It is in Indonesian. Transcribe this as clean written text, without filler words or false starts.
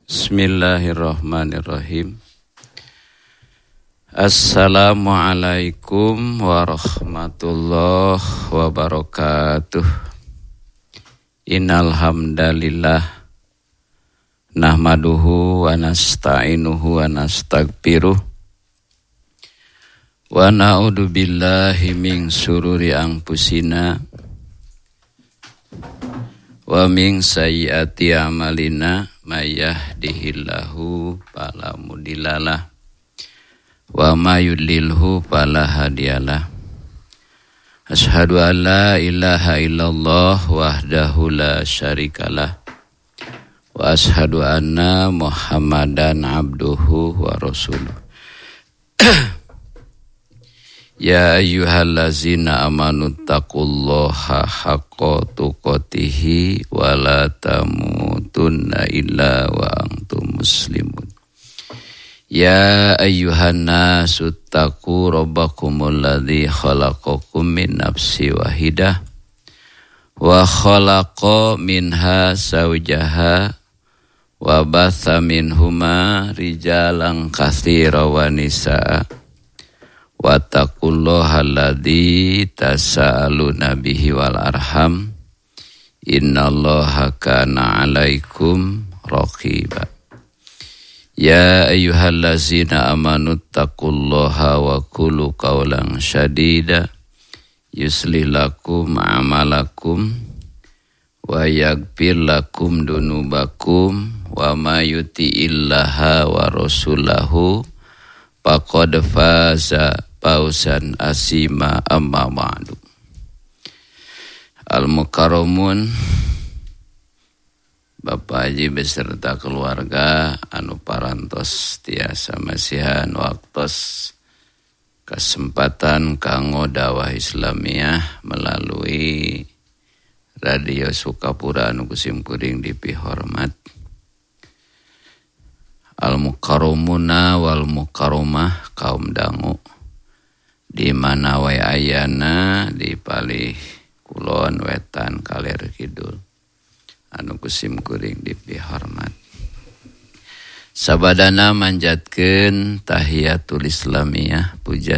Bismillahirrahmanirrahim. Assalamualaikum warahmatullahi wabarakatuh. Innal hamdalillah nahmaduhu wa nasta'inuhu wa nastaghfiruh wa na'udzu billahi min syururi anfusina wa min sayyiati a'malina may yahdihillahu fala mudhillalah wa may yudlilhu fala hadiyalah. Asyhadu an la ilaha illallah wahdahu la syarikalah wa asyhadu anna Muhammadan abduhu wa rasuluh. Ya ayyuhallazina amanu taqullaha haqqa tuqatih wa la tamutunna illa wa antum muslimun. Ya ayyuhan nasu taqu rabbakumul ladzi khalaqakum min nafsin wahidah wa khalaqa minha zawjaha wa batha minhuma rijalan katsiran wa nisaa. Wattaqullaha alladzi tasaaluna bihi wal arham innallaha kana 'alaikum raqiba. Ya ayyuhallazina amanu taqullaha wa qulu qawlan sadida yuslih lakum a'malakum wa yaghfir lakum dunubakum wa may yuti'illaha wa rasulahu faqad faza fawzan asima amma ba'du. Al-Mukarramun Bapak Haji beserta keluarga anu parantos tiasa masihan waktos kesempatan kanggo dakwah Islamiyah melalui Radio Sukapura anu kusim kuring dipihormat. Al-Mukarramuna wal Mukarramah kaum dangu di mana wae ayana di palih kulon wetan kaler kidul anu kusim kuring dipihormat. Sabadana manjatkeun tahiyatul islamiyah puja